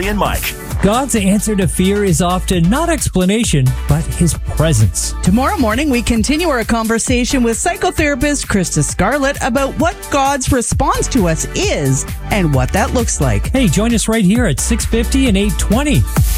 and Mike. God's answer to fear is often not explanation, but his presence. Tomorrow morning, we continue our conversation with psychotherapist Krista Scarlett about what God's response to us is and what that looks like. Hey, join us right here at 6:50 and 8:20.